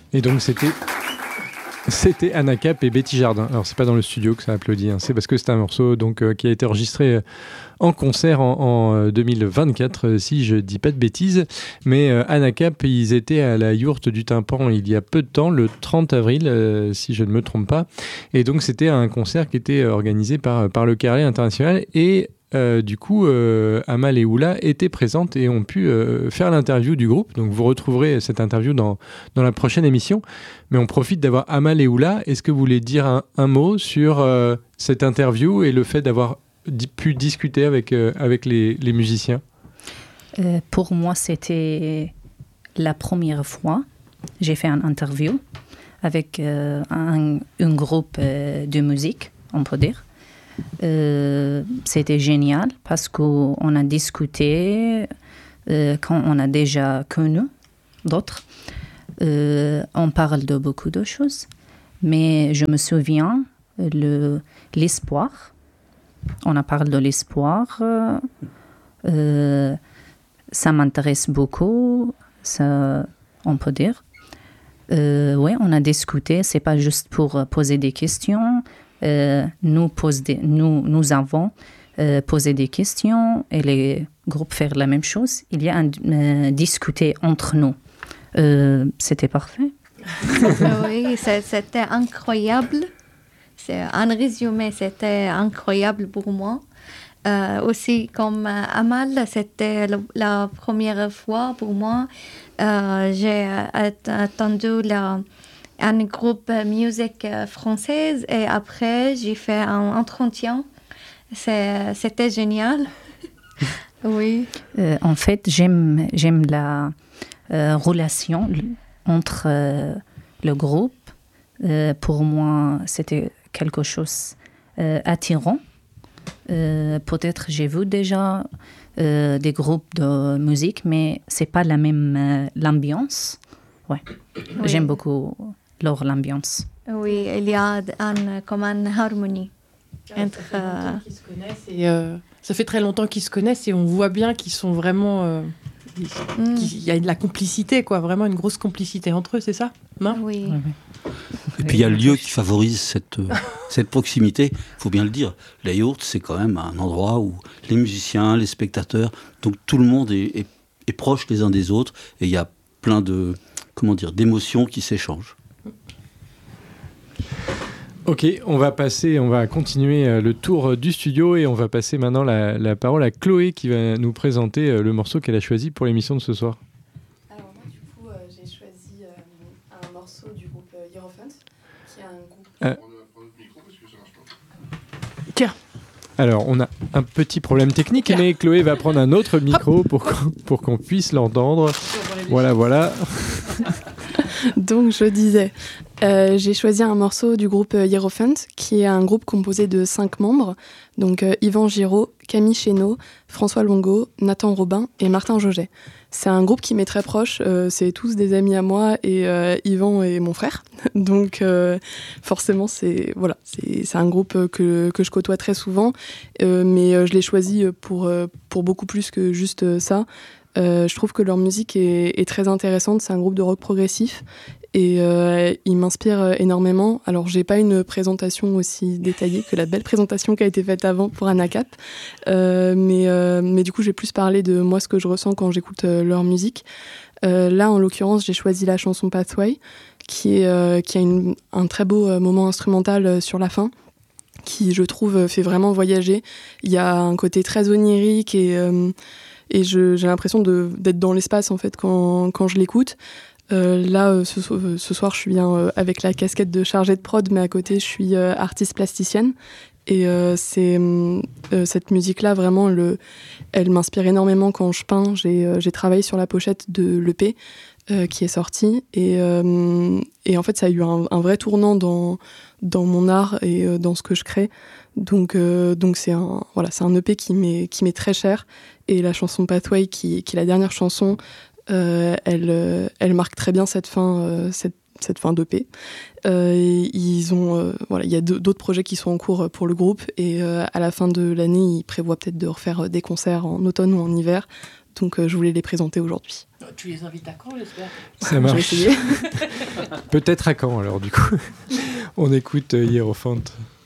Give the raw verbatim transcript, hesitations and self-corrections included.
Et donc c'était... C'était Anna Cap et Betty Jardin. Alors, c'est pas dans le studio que ça applaudit, hein. C'est parce que c'est un morceau donc, euh, qui a été enregistré euh, en concert en, en euh, deux mille vingt-quatre, euh, si je dis pas de bêtises. Mais euh, Anna Cap, ils étaient à la Yourte du Tympan il y a peu de temps, le trente avril, euh, si je ne me trompe pas. Et donc, c'était un concert qui était organisé par, par le Carré International. Et Euh, du coup, euh, Amal et Oula étaient présentes et ont pu euh, faire l'interview du groupe. Donc, vous retrouverez cette interview dans, dans la prochaine émission. Mais on profite d'avoir Amal et Oula. Est-ce que vous voulez dire un, un mot sur euh, cette interview et le fait d'avoir di- pu discuter avec, euh, avec les, les musiciens ? euh, Pour moi, c'était la première fois que j'ai fait une interview avec euh, un, un groupe euh, de musique, on peut dire. Euh, c'était génial parce qu'on a discuté euh, quand on a déjà connu d'autres. Euh, on parle de beaucoup de choses, mais je me souviens le, l'espoir. On a parlé de l'espoir. Euh, euh, ça m'intéresse beaucoup, ça, on peut dire. Euh, oui, on a discuté. C'est pas juste pour poser des questions. Euh, nous, pose des, nous, nous avons euh, posé des questions et les groupes faire la même chose. Il y a un, euh, discuter entre nous. Euh, c'était parfait. Oui, c'était incroyable. C'est un résumé, c'était incroyable pour moi. Euh, aussi, comme euh, Amal, c'était la, la première fois pour moi. Euh, j'ai attendu la... un groupe musique française et après j'ai fait un entretien. C'est, c'était génial. Oui. Euh, en fait, j'aime, j'aime la euh, relation entre euh, le groupe. Euh, pour moi, c'était quelque chose euh, attirant. Euh, peut-être j'ai vu déjà euh, des groupes de musique, mais c'est pas la même euh, l'ambiance. Ouais. Oui. J'aime beaucoup leur l'ambiance. Oui, il y a un, comme une harmonie entre. Ça fait longtemps qu'ils se connaissent et euh, ça fait très longtemps qu'ils se connaissent et on voit bien qu'ils sont vraiment. Euh, mm. qu'il y a de la complicité, quoi, vraiment une grosse complicité entre eux, c'est ça, non ? Oui. Ouais, ouais. Et puis il y a le lieu qui favorise cette, euh, cette proximité, il faut bien le dire. La Yourte, c'est quand même un endroit où les musiciens, les spectateurs, donc tout le monde est, est, est proche les uns des autres et il y a plein de, comment dire, d'émotions qui s'échangent. Ok, on va passer, on va continuer le tour du studio et on va passer maintenant la, la parole à Chloé qui va nous présenter le morceau qu'elle a choisi pour l'émission de ce soir. Alors moi du coup euh, j'ai choisi euh, un morceau du groupe euh, Hierophant, qui est un groupe... Euh... Tiens. Alors on a un petit problème technique, mais Chloé va prendre un autre micro pour qu'on, pour qu'on puisse l'entendre. Voilà, voilà. Donc je disais, euh, j'ai choisi un morceau du groupe Hierophant, qui est un groupe composé de cinq membres, donc euh, Yvan Giraud, Camille Chénaud, François Longo, Nathan Robin et Martin Joget. C'est un groupe qui m'est très proche, euh, c'est tous des amis à moi et euh, Yvan est mon frère, donc euh, forcément c'est, voilà, c'est, c'est un groupe que, que je côtoie très souvent, euh, mais euh, je l'ai choisi pour, euh, pour beaucoup plus que juste ça. Euh, je trouve que leur musique est, est très intéressante. C'est un groupe de rock progressif et euh, ils m'inspirent énormément. Alors, j'ai pas une présentation aussi détaillée que la belle présentation qui a été faite avant pour Anna Cap, euh, mais, euh, mais du coup, j'ai plus parlé de moi, ce que je ressens quand j'écoute euh, leur musique. Euh, là, en l'occurrence, j'ai choisi la chanson Pathway, qui, est, euh, qui a une, un très beau euh, moment instrumental euh, sur la fin, qui, je trouve, fait vraiment voyager. Il y a un côté très onirique et... Euh, Et je, j'ai l'impression de, d'être dans l'espace, en fait, quand, quand je l'écoute. Euh, là, ce, ce soir, je suis bien euh, avec la casquette de chargée de prod, mais à côté, je suis euh, artiste plasticienne. Et euh, c'est, euh, cette musique-là, vraiment, le, elle m'inspire énormément quand je peins. J'ai, euh, j'ai travaillé sur la pochette de l'E P euh, qui est sorti. Et, euh, et en fait, ça a eu un, un vrai tournant dans, dans mon art et euh, dans ce que je crée. Donc, euh, donc c'est, un, voilà, c'est un E P qui m'est, qui m'est très cher. Et la chanson Pathway, qui, qui est la dernière chanson, euh, elle, euh, elle marque très bien cette fin, euh, cette, cette fin d'E P. Euh, ils ont, euh, voilà, il y a d'autres projets qui sont en cours pour le groupe. Et euh, à la fin de l'année, ils prévoient peut-être de refaire des concerts en automne ou en hiver. Donc euh, je voulais les présenter aujourd'hui. Tu les invites à quand, j'espère? Ça marche. Peut-être à quand alors du coup. On écoute euh, Hiérophante.